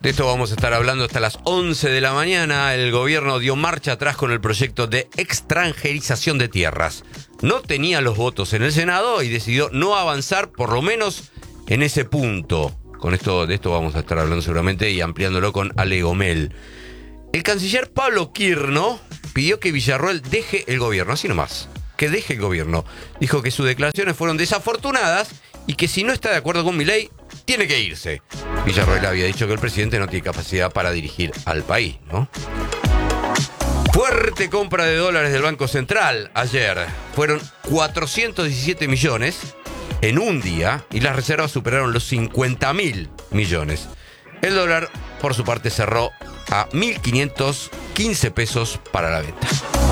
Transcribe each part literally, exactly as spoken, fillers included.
De esto vamos a estar hablando hasta las once de la mañana. El gobierno dio marcha atrás con el proyecto de extranjerización de tierras. No tenía los votos en el Senado y decidió no avanzar, por lo menos en ese punto. Con esto, de esto vamos a estar hablando seguramente y ampliándolo con Ale Gomel. El canciller Pablo Quirno pidió que Villarroel deje el gobierno, así nomás, que deje el gobierno. Dijo que sus declaraciones fueron desafortunadas y que si no está de acuerdo con Milei, tiene que irse. Villarroel había dicho que el presidente no tiene capacidad para dirigir al país, ¿no? Fuerte compra de dólares del Banco Central ayer. Fueron cuatrocientos diecisiete millones en un día y las reservas superaron los cincuenta mil millones. El dólar, por su parte, cerró a mil quinientos quince pesos para la venta.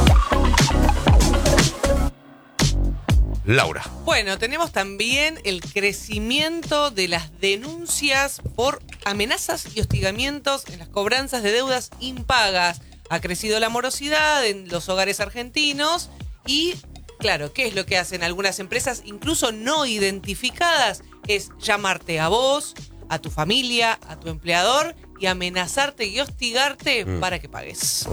Laura. Bueno, tenemos también el crecimiento de las denuncias por amenazas y hostigamientos en las cobranzas de deudas impagas. Ha crecido la morosidad en los hogares argentinos y, claro, ¿qué es lo que hacen algunas empresas, incluso no identificadas? Es llamarte a vos, a tu familia, a tu empleador y amenazarte y hostigarte mm. para que pagues.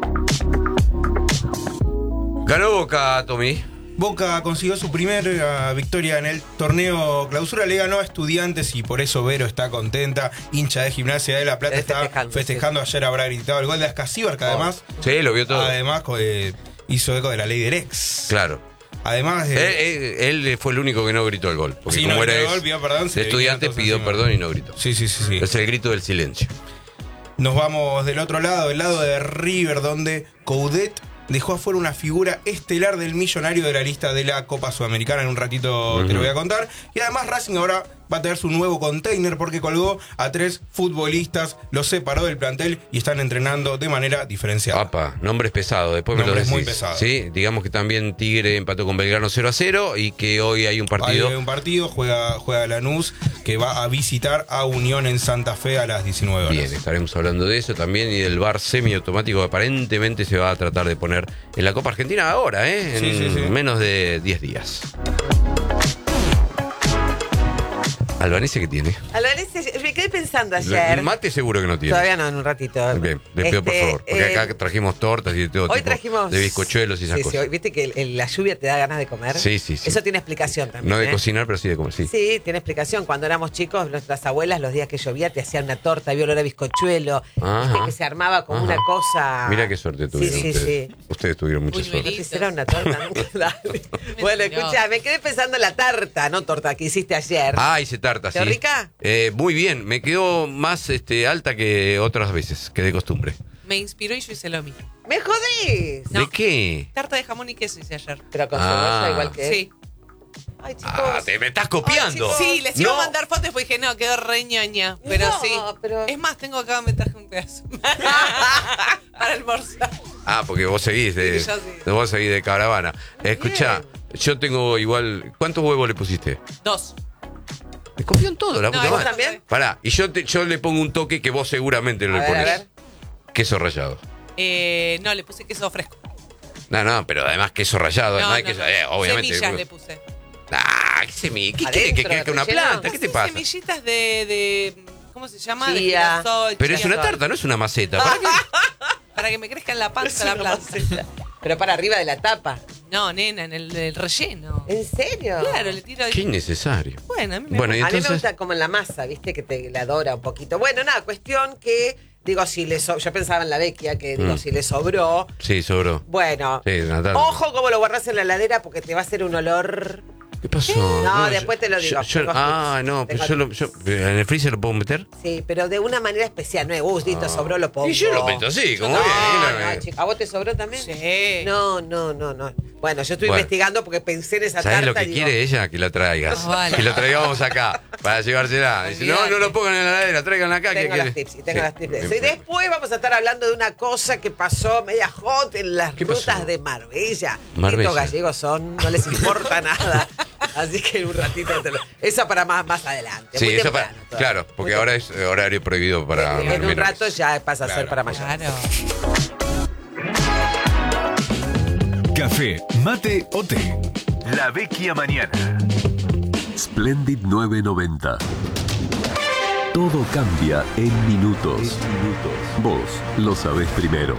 Ganó Boca, Tommy. Boca consiguió su primera victoria en el torneo Clausura, le ganó a Estudiantes y por eso Vero está contenta, hincha de Gimnasia de La Plata, está festejando, festejando sí. Ayer habrá gritado el gol de Ascasíbar, que además sí, lo vio todo. Además eh, hizo eco de la ley de Rex. Claro. Además eh, él, él fue el único que no gritó el gol, porque sí, como no era el gol, pidió perdón, de Estudiantes pidió encima. perdón y no gritó. Sí, sí, sí, sí. Es el grito del silencio. Nos vamos del otro lado, el lado de River, donde Coudet dejó afuera una figura estelar del millonario de la lista de la Copa Sudamericana. En un ratito uh-huh. te lo voy a contar. Y además Racing ahora va a tener su nuevo container porque colgó a tres futbolistas, los separó del plantel y están entrenando de manera diferenciada. Apa, nombres pesados, después me lo decís. Muy pesados. Sí, digamos que también Tigre empató con Belgrano cero a cero y que hoy hay un partido. Hoy hay un partido, juega, juega Lanús, que va a visitar a Unión en Santa Fe a las diecinueve horas. Bien, estaremos hablando de eso también y del V A R semiautomático que aparentemente se va a tratar de poner en la Copa Argentina ahora, ¿eh? En sí, sí, sí. menos de diez días. ¿Albanese qué tiene? Albanese, me quedé pensando ayer. El mate seguro que no tiene. Todavía no, en un ratito. Bien, le pido este, por favor. Porque eh, acá trajimos tortas y de todo hoy tipo trajimos, de bizcochuelos y esas sí, cosas. Sí, hoy, ¿viste que el, el, la lluvia te da ganas de comer? Sí, sí, sí. Eso tiene explicación también. No de ¿eh? cocinar, pero sí de comer, sí. Sí, tiene explicación. Cuando éramos chicos, nuestras abuelas, los días que llovía, te hacían una torta, había olor a bizcochuelo. Viste que se armaba como Ajá. una cosa. Mira qué suerte tuvieron sí, sí, ustedes. Sí. Ustedes tuvieron mucha suerte. ¿No te hicieron una torta? Bueno, escucha, me quedé pensando en la tarta, no torta, que hiciste ayer. Ah, hice tarta, sí. ¿Qué rica? Eh, muy bien, me quedó más este, alta que otras veces, que de costumbre. Me inspiró y yo hice lo mismo. ¿Me jodís? No. ¿De qué? Tarta de jamón y queso hice ayer. Pero con cebolla ah. igual que él. Sí. Ay, chicos. Ah, te me estás copiando. Ay, sí, les iba no. a mandar fotos y dije, no, quedó re ñoña. Pero no, sí. Pero... Es más, tengo acá, me traje un pedazo. Para almorzar. Ah, porque vos seguís de, sí, sí. vos seguís de caravana. Escuchá, yo tengo igual. ¿Cuántos huevos le pusiste? Dos. Me copió en todo, la no, puta madre. ¿También? Pará, y yo, te, yo le pongo un toque que vos seguramente no le pones. A ver. Queso rallado. Eh, no, le puse queso fresco. No, no, pero además queso rallado, no, además no, queso, no. eh, obviamente. Semillas le puse. Ah, qué semillas. ¿Qué quiere que crezca una planta? ¿Qué te pasa? Semillitas de, de ¿cómo se llama? Chía. De girasol. Pero chía. es una tarta, no es una maceta. ¿Para qué? Para que me crezca en la panza la planta. Pero para arriba de la tapa. No, nena, en el, el relleno. ¿En serio? Claro, le tiro ahí. Qué innecesario. Bueno, a mí me, bueno, gusta. A mí me gusta como en la masa, viste, que te la dora un poquito. Bueno, nada, cuestión que, digo, si le so yo pensaba en la vecchia, que digo, mm. si le sobró. Sí, sobró. Bueno, sí, ojo cómo lo guardas en la heladera porque te va a hacer un olor... ¿Qué pasó? No, no después yo, te lo digo. Yo, yo, ah, no, pero yo, lo, yo ¿en el freezer lo puedo meter? Sí, pero de una manera especial. No es gustito, ah. sobró, lo pongo. Y yo lo meto así, como no, bien. No, chica, ¿a vos te sobró también? Sí. No, no, no, no. Bueno, yo estoy bueno, investigando porque pensé en esa ¿sabés tarta. lo que digo, quiere ella? Que la traigas. Oh, vale. Que lo traigamos acá para llevársela. Dice, no, no lo pongan en la heladera, tráiganla acá. Tengo que las quiere. tips, y tengo sí. las tips de eso. Y después vamos a estar hablando de una cosa que pasó media hot en las rutas pasó? de Marbella. Marbella. Estos gallegos son, no les importa nada. Así que en un ratito te lo... Eso para más, más adelante. Sí, eso para, claro, porque ahora es horario prohibido para... En, en un rato ya pasa claro, a ser para mayores. Claro. Café, mate o té. La Vecchia Mañana. Splendid nueve noventa. Todo cambia en minutos. En minutos. Vos lo sabés primero.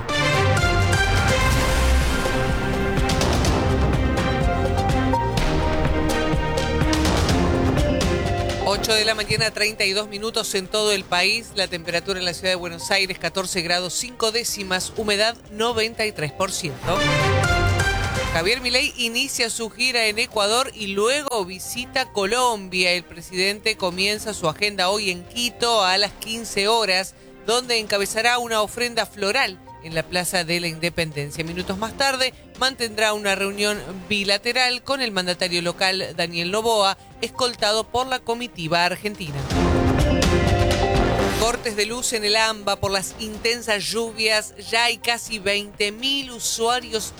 ocho de la mañana, treinta y dos minutos en todo el país. La temperatura en la ciudad de Buenos Aires, catorce grados cinco décimas, humedad noventa y tres por ciento. Javier Milei inicia su gira en Ecuador y luego visita Colombia. El presidente comienza su agenda hoy en Quito a las quince horas, donde encabezará una ofrenda floral en la Plaza de la Independencia. Minutos más tarde mantendrá una reunión bilateral con el mandatario local Daniel Noboa, escoltado por la comitiva argentina. Cortes de luz en el AMBA por las intensas lluvias. Ya hay casi veinte mil usuarios